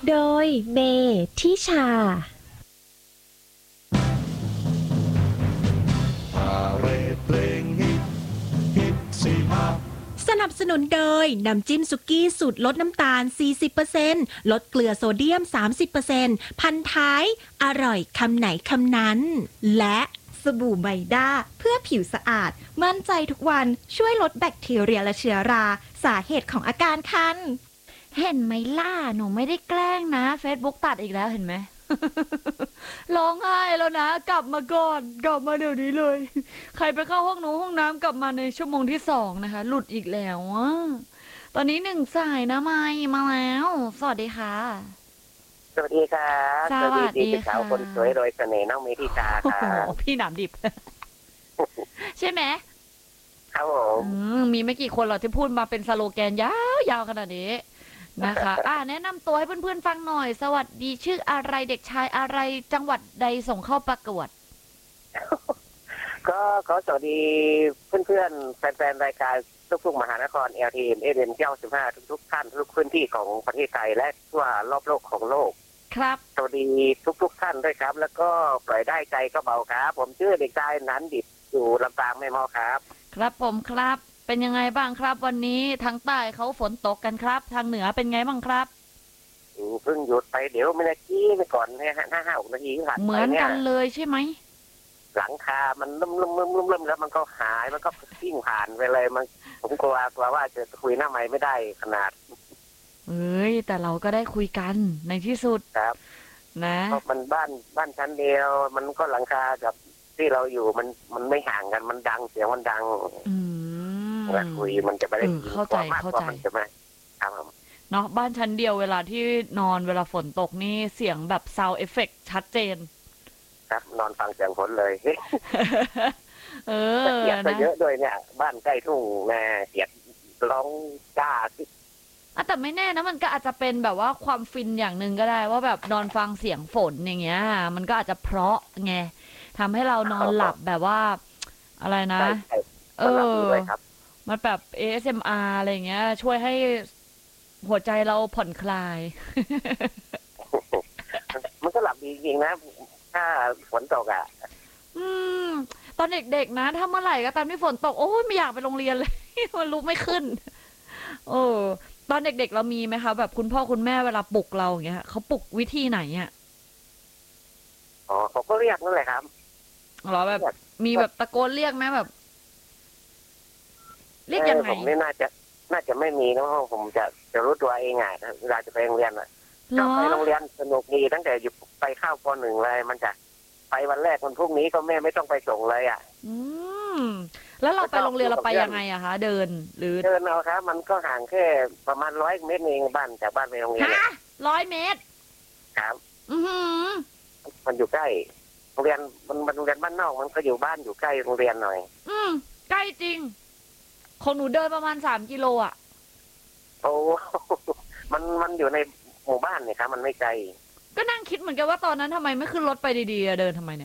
โดยเมทิชาเพลงฮิตซีมาสนับสนุนโดยน้ำจิ้มสุกี้สูตรลดน้ำตาล 40% ลดเกลือโซเดียม 30% พันท้ายอร่อยคำไหนคำนั้นและสบู่ไมด้าเพื่อผิวสะอาดมั่นใจทุกวันช่วยลดแบคทีเรียและเชื้อราสาเหตุของอาการคันเห็นไหมล่ะหนูไม่ได้แกล้งนะ Facebook ตัดอีกแล้วเห็นไหม ร้องไห้แล้วนะกลับมาก่อนกลับมาเดี๋ยวนี้เลย ใครไปเข้าห้องน้ำกลับมาในชั่วโมงที่2นะคะหลุดอีกแล้วอ่ะตอนนี้1 สายนะไมค์มาแล้วสวัสดีค่ะสวัสดีครับสวัสดีค่ะสาวคนสวยโดยเสน่ห์น้องเมธิกาครับพี่หนามดิบ ใช่ไหมครับผมมีไม่กี่คนหรอกที่พูดมาเป็นสโลแกนยาวขนาดนี้นะคะ แนะนำตัวให้เพื่อนๆฟังหน่อยสวัสดีชื่ออะไรเด็กชายอะไรจังหวัดใดส่งเข้าประกวดก็ขอสวัสดีเพื่อนๆแฟนๆรายการทุกๆมหานคร LTM FM 95ทุกท่านทุกพื้นที่ของประเทศไทยและทั่วรอบโลกของโลกครับสวัสดีทุกท่านด้วยครับ แล้วก็ปล่อยได้ใจก็เบาครับผมชื่อเด็กชายนันดิบอยู่ลำปางแม่มอครับครับผมครับเป็นยังไงบ้างครับวันนี้ทางใต้เขาฝนตกกันครับทางเหนือเป็นไงบ้างครับเพิ่งหยุดไปเดี๋ยวไม่ได้กี้ไปก่อนเนี่ย5-6 นาทีผ่านไปเหมือนกันเลยใช่ไหมหลังคามันลุ่มแล้วมันก็หายมันก็ทิ้งผ่านไปเลยมันผมกลัวว่าจะคุยหน้าไมค์ไม่ได้ขนาดแต่เราก็ได้คุยกันในที่สุดครับนะเพราะมันบ้านชั้นเดียวมันก็หลังคากับที่เราอยู่มันไม่ห่างกันมันดังเสียงมันดังเวลาคุยมันจะไม่ได้ยินเข้าใจใช่ไหมครับเนาะบ้านชั้นเดียวเวลาที่นอนเวลาฝนตกนี่เสียงแบบซาวด์เอฟเฟกต์ชัดเจนครับนอนฟังเสียงฝนเลยเสียงนะเยอะด้วยเนี่ยบ้านใกล้ทุ่งนาเสียงร้องจ้าแต่ไม่แน่นะมันก็อาจจะเป็นแบบว่าความฟินอย่างหนึ่งก็ได้ว่าแบบนอนฟังเสียงฝนอย่างเงี้ยมันก็อาจจะเพราะไงทำให้เรานอนหลับแบบว่าอะไรนะมันแบบ ASMR อะไรเงี้ยช่วยให้หัวใจเราผ่อนคลายมันก็หลับดีจริงนะถ้าฝนตกตอนเด็กๆนะถ้าเมื่อไหร่ก็ตามที่ฝนตกโอ้ยไม่อยากไปโรงเรียนเลย มันลุกไม่ขึ้นตอนเด็กๆเรามีไหมคะแบบคุณพ่อคุณแม่เวลาปลุกเราอย่างเงี้ยเขาปลุกวิธีไหนอ่ะเขาก็เรียกนั่นแหละครับเหรอแบบมีแบบตะโกนเรียกไหมแบบเรียกยังไงผมนี่น่าจะไม่มีนะเพราะผมจะรู้ตัวเองเวลาจะไปโรงเรียนก็ไปโรงเรียนสนุกดีตั้งแต่อยู่ไปเข้าป.1เลยมันจะไปวันแรกวันพรุ่งนี้ก็แม่ไม่ต้องไปส่งเลยแล้วเราไปโรงเรียนเราไปยังไงอะคะเดินหรือเดินเอาครับมันก็ห่างแค่ประมาณ100 เมตรเองบ้านจากบ้านไปโรงเรียน 100 เมตรครับมันอยู่ใกล้โรงเรียนมันโรงเรียนบ้านนอกมันก็อยู่บ้านอยู่ใกล้โรงเรียนหน่อยใกล้จริงของหนูเดินประมาณ3 กิโลอ่ะโอ้มันอยู่ในหมู่บ้านเนี่ยครับมันไม่ไกลก็นั่งคิดเหมือนกันว่าตอนนั้นทำไมไม่ขึ้นรถไปดีๆเดินทำไมเนี่ย